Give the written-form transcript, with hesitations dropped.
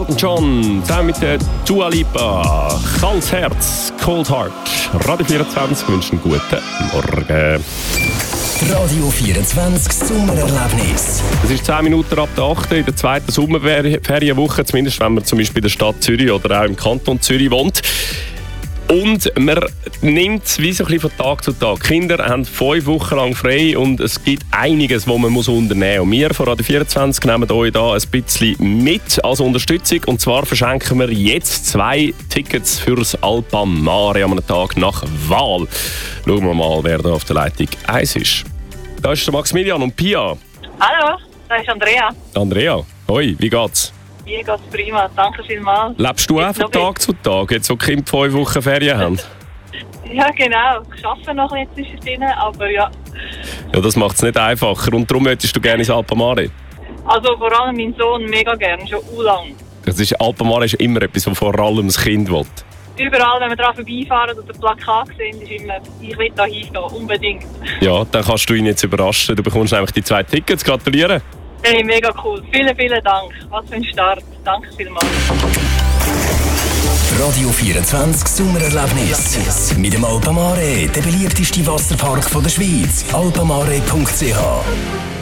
Elton John, zusammen mit der Dua Lipa. Kaltes Herz, Cold Heart. Radio 24 wünschen guten Morgen. Radio 24 Sommererlebnis. Es ist 10 Minuten ab der 8. in der zweiten Sommerferienwoche, zumindest wenn man zum Beispiel in der Stadt Zürich oder auch im Kanton Zürich wohnt. Und man nimmt es wie so ein bisschen von Tag zu Tag. Die Kinder haben 5 Wochen lang frei und es gibt einiges, was man unternehmen muss. Und wir von Radio 24 nehmen euch da ein bisschen mit als Unterstützung. Und zwar verschenken wir jetzt 2 Tickets fürs Alpa Mare an einem Tag nach Wahl. Schauen wir mal, wer da auf der Leitung 1 ist. Da ist der Maximilian und Pia. Hallo, da ist Andrea. Andrea, hoi, wie geht's? Mir geht's prima, danke vielmals. Lebst du auch von Tag zu Tag, jetzt wo die Kinder 5 Wochen Ferien haben? Ja, genau. Ich arbeite noch ein bisschen zwischendrin, aber ja. Ja, das macht es nicht einfacher. Und darum möchtest du gerne ins Alpa Mare? Also vor allem mein Sohn mega gern, schon lang. Alpa Mare ist immer etwas, was vor allem das Kind will. Überall, wenn wir daran vorbeifahren oder Plakat sehen, ist immer, ich will da hingehen, unbedingt. Ja, dann kannst du ihn jetzt überraschen. Du bekommst nämlich die 2 Tickets. Gratuliere. Hey, mega cool. Vielen, vielen Dank. Was für ein Start. Danke vielmals. Radio 24 Sommererlebnis. Mit dem Alpa Mare, der beliebteste Wasserpark der Schweiz. alpamare.ch